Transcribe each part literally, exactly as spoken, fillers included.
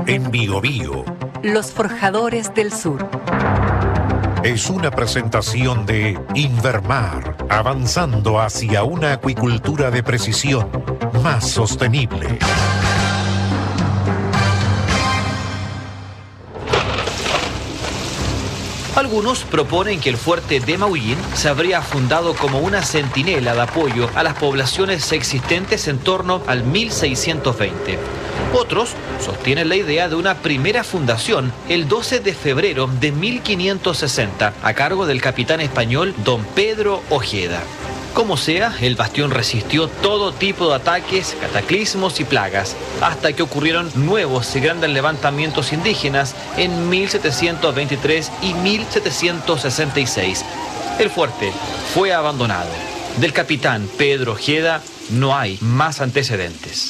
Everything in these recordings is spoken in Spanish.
En Biobío. Los Forjadores del Sur. Es una presentación de Invermar, avanzando hacia una acuicultura de precisión más sostenible. Algunos proponen que el fuerte de Maullín se habría fundado como una centinela de apoyo a las poblaciones existentes en torno al mil seiscientos veinte. Otros sostienen la idea de una primera fundación el doce de febrero de mil quinientos sesenta a cargo del capitán español don Pedro Ojeda. Como sea, el bastión resistió todo tipo de ataques, cataclismos y plagas, hasta que ocurrieron nuevos y grandes levantamientos indígenas en mil setecientos veintitrés y mil setecientos sesenta y seis. El fuerte fue abandonado. Del capitán Pedro Ojeda no hay más antecedentes.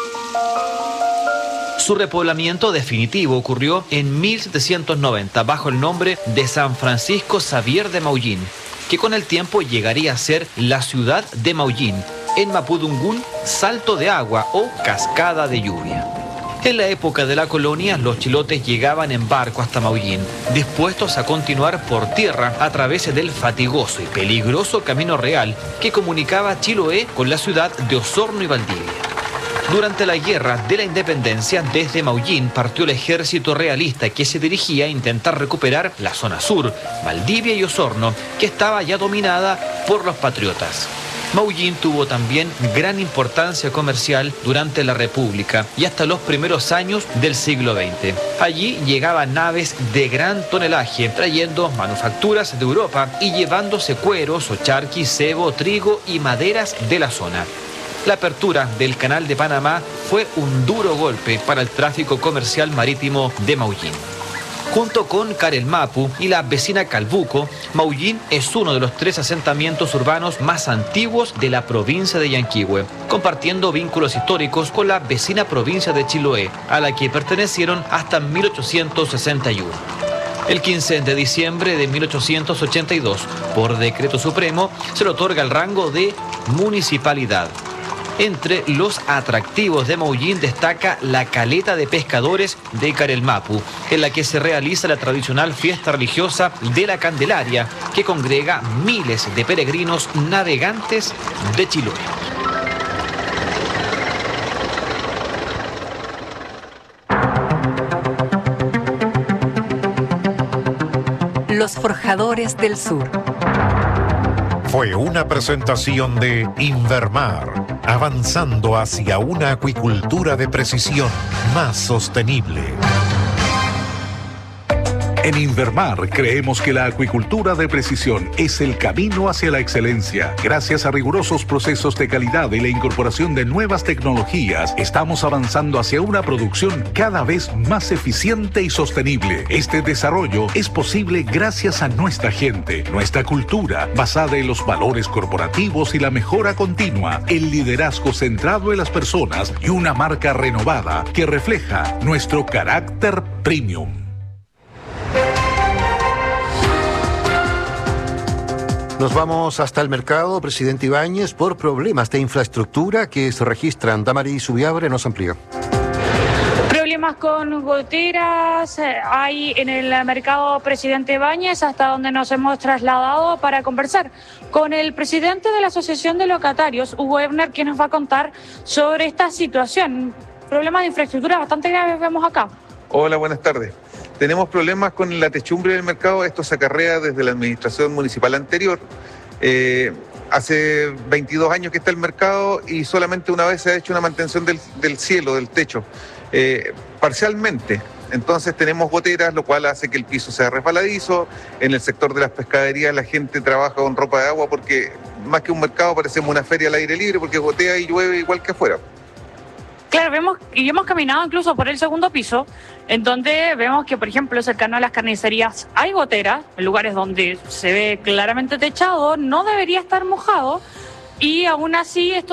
Su repoblamiento definitivo ocurrió en mil setecientos noventa bajo el nombre de San Francisco Xavier de Maullín, que con el tiempo llegaría a ser la ciudad de Maullín, en mapudungún, salto de agua o cascada de lluvia. En la época de la colonia, los chilotes llegaban en barco hasta Maullín, dispuestos a continuar por tierra a través del fatigoso y peligroso Camino Real que comunicaba Chiloé con la ciudad de Osorno y Valdivia. Durante la Guerra de la Independencia, desde Maullín partió el ejército realista que se dirigía a intentar recuperar la zona sur, Valdivia y Osorno, que estaba ya dominada por los patriotas. Maullín tuvo también gran importancia comercial durante la República y hasta los primeros años del siglo veinte. Allí llegaban naves de gran tonelaje, trayendo manufacturas de Europa y llevándose cueros, ocharqui, cebo, trigo y maderas de la zona. La apertura del Canal de Panamá fue un duro golpe para el tráfico comercial marítimo de Maullín. Junto con Carelmapu y la vecina Calbuco, Maullín es uno de los tres asentamientos urbanos más antiguos de la provincia de Yanquihue, compartiendo vínculos históricos con la vecina provincia de Chiloé, a la que pertenecieron hasta mil ochocientos sesenta y uno. El quince de diciembre de mil ochocientos ochenta y dos, por decreto supremo, se le otorga el rango de municipalidad. Entre los atractivos de Maullín destaca la caleta de pescadores de Carelmapu, en la que se realiza la tradicional fiesta religiosa de la Candelaria, que congrega miles de peregrinos navegantes de Chiloé. Los Forjadores del Sur. Fue una presentación de Invermar, avanzando hacia una acuicultura de precisión más sostenible. En Invermar creemos que la acuicultura de precisión es el camino hacia la excelencia. Gracias a rigurosos procesos de calidad y la incorporación de nuevas tecnologías, estamos avanzando hacia una producción cada vez más eficiente y sostenible. Este desarrollo es posible gracias a nuestra gente, nuestra cultura, basada en los valores corporativos y la mejora continua, el liderazgo centrado en las personas y una marca renovada que refleja nuestro carácter premium. Nos vamos hasta el mercado, presidente Ibáñez, por problemas de infraestructura que se registran. Damaris Subiabre nos amplía. Problemas con goteras hay en el mercado presidente Ibáñez, hasta donde nos hemos trasladado para conversar con el presidente de la Asociación de Locatarios, Hugo Ebner, que nos va a contar sobre esta situación. Problemas de infraestructura bastante graves vemos acá. Hola, buenas tardes. Tenemos problemas con la techumbre del mercado. Esto se acarrea desde la administración municipal anterior. Eh, hace veintidós años que está el mercado y solamente una vez se ha hecho una mantención del, del cielo, del techo, eh, parcialmente. Entonces tenemos goteras, lo cual hace que el piso sea resbaladizo. En el sector de las pescaderías la gente trabaja con ropa de agua porque más que un mercado parecemos una feria al aire libre porque gotea y llueve igual que afuera. Claro, vemos y hemos caminado incluso por el segundo piso, en donde vemos que, por ejemplo, cercano a las carnicerías hay goteras, en lugares donde se ve claramente techado, no debería estar mojado, y aún así esto